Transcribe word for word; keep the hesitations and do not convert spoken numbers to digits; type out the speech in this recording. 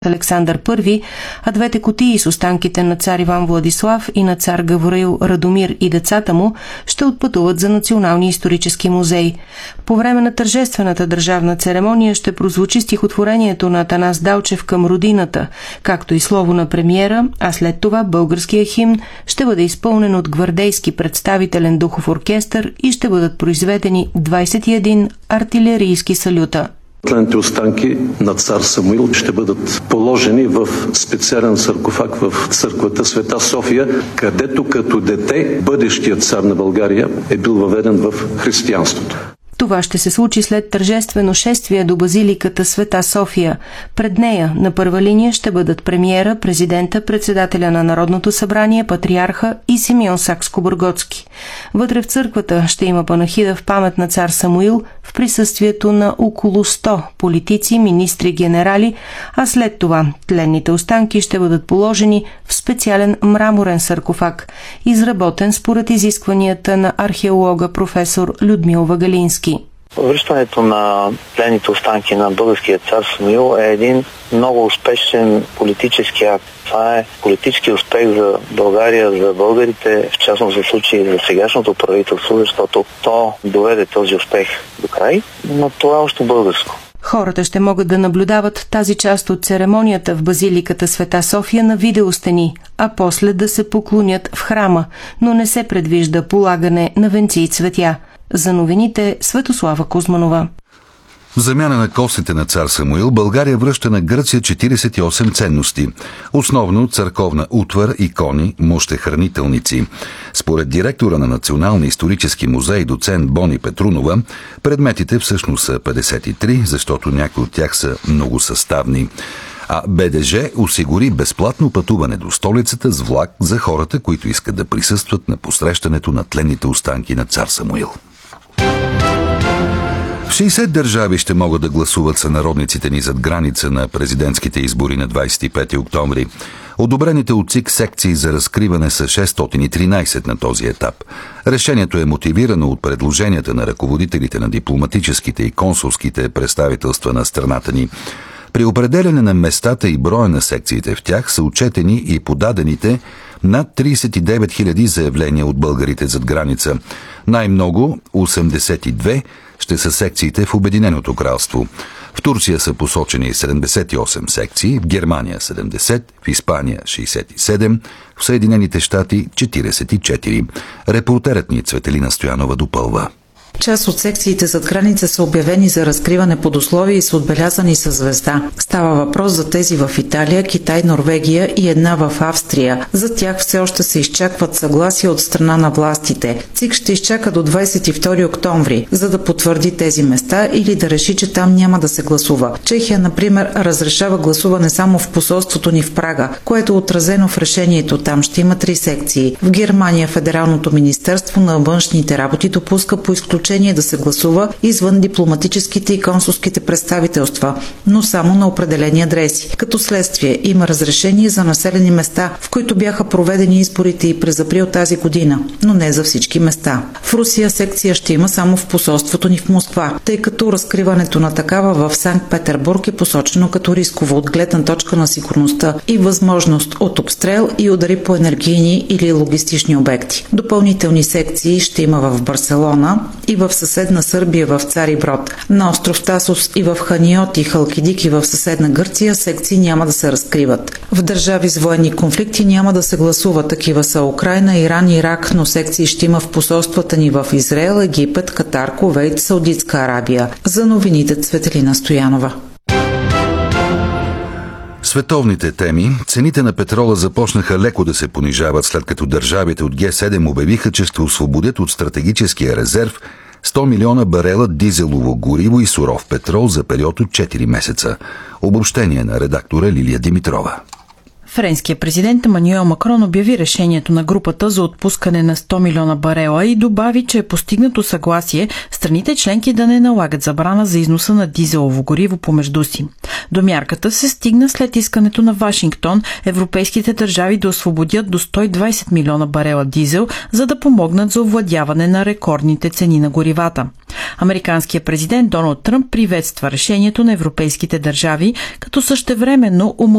Александър Първи, а двете кутии с останките на цар Иван Владислав и на цар Гавроил Радомир и децата му ще отпътуват за Националния исторически музей. По време на тържествената държавна церемония ще прозвучи стихотворението на Атанас Далчев към родината, както и слово на премиера, а след това българския химн ще бъде изпълнен от гвардейски представителен духов оркестър и ще бъдат произведени двадесет и един артилерийски салюта. Тлените останки на цар Самуил ще бъдат положени в специален саркофаг в църквата Света София, където като дете бъдещият цар на България е бил въведен в християнството. Това ще се случи след тържествено шествие до базиликата Света София. Пред нея на първа линия ще бъдат премиера, президента, председателя на Народното събрание, патриарха и Симеон Сакскобургготски. Вътре в църквата ще има панахида в памет на цар Самуил в присъствието на около сто политици, министри, генерали, а след това тленните останки ще бъдат положени в специален мраморен саркофаг, изработен според изискванията на археолога професор Людмил Вагалински. Връщането на тленните останки на българския цар Самуил е един много успешен политически акт. Това е политически успех за България, за българите, в частност за случай за сегашното правителство, защото то доведе този успех до край, но това е още българско. Хората ще могат да наблюдават тази част от церемонията в базиликата Света София на видеостени, а после да се поклонят в храма, но не се предвижда полагане на венци и цветя. За новините Светослава Кузманова. В замяна на костите на цар Самуил, България връща на Гърция четиридесет и осем ценности. Основно църковна утвар, икони, мощехранителници. Според директора на Националния исторически музей доцент Бони Петрунова, предметите всъщност са петдесет и три, защото някои от тях са многосъставни. А БДЖ осигури безплатно пътуване до столицата с влак за хората, които искат да присъстват на посрещането на тленните останки на цар Самуил. В шейсет държави ще могат да гласуват сънародниците ни зад граница на президентските избори на двадесет и пети октомври. Одобрените от ЦИК секции за разкриване са шестстотин и тринадесет на този етап. Решението е мотивирано от предложенията на ръководителите на дипломатическите и консулските представителства на страната ни. При определяне на местата и броя на секциите в тях са отчетени и подадените над тридесет и девет хиляди заявления от българите зад граница. Най-много, осемдесет и две, ще са секциите в Обединеното кралство. В Турция са посочени седемдесет и осем секции, в Германия седемдесет, в Испания шейсет и седем, в Съединените щати четиридесет и четири. Репортерът ни Цветелина Стоянова допълва. Част от секциите зад граница са обявени за разкриване под условия и са отбелязани със звезда. Става въпрос за тези в Италия, Китай, Норвегия и една в Австрия. За тях все още се изчакват съгласия от страна на властите. ЦИК ще изчака до двадесет и втори октомври, за да потвърди тези места или да реши, че там няма да се гласува. Чехия, например, разрешава гласуване само в посолството ни в Прага, което е отразено в решението. Там ще има три секции. В Германия Федералното министерство на външните работи допуска по изключение да се гласува извън дипломатическите и консулските представителства, но само на определени адреси. Като следствие има разрешение за населени места, в които бяха проведени изборите и през април тази година, но не за всички места. В Русия секция ще има само в посолството ни в Москва, тъй като разкриването на такава в Санкт-Петербург е посочено като рисково от гледна точка на сигурността и възможност от обстрел и удари по енергийни или логистични обекти. Допълнителни секции ще има в Барселона и в съседна Сърбия в Цариброд. На остров Тасос и в Ханиот и Халкидики в съседна Гърция секции няма да се разкриват. В държави с военни конфликти няма да се гласува. Такива са Украйна, Иран и Ирак, но секции ще има в посолствата ни в Израел, Египет, Катар, Кувейт, Саудитска Арабия. За новините Цветелина Стоянова. Световните теми. Цените на петрола започнаха леко да се понижават, след като държавите от Ге седем обявиха, че ще освободят от стратегическия резерв сто милиона барела дизелово гориво и суров петрол за период от четири месеца. Обобщение на редактора Лилия Димитрова. Френският президент Емануел Макрон обяви решението на групата за отпускане на сто милиона барела и добави, че е постигнато съгласие страните членки да не налагат забрана за износа на дизелово гориво помежду си. До мярката се стигна след искането на Вашингтон европейските държави да освободят до сто и двадесет милиона барела дизел, за да помогнат за овладяване на рекордните цени на горивата. Американският президент Доналд Тръмп приветства решението на европейските държави, като същевременно